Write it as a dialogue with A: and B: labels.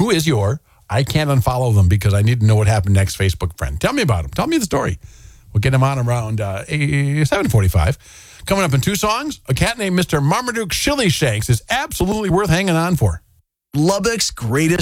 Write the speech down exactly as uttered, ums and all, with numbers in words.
A: Who is your, I can't unfollow them because I need to know what happened next Facebook friend? Tell me about him. Tell me the story. We'll get him on around uh, seven forty-five. Coming up in two songs, a cat named Mister Marmaduke Shilly Shanks is absolutely worth hanging on for.
B: Lubbock's greatest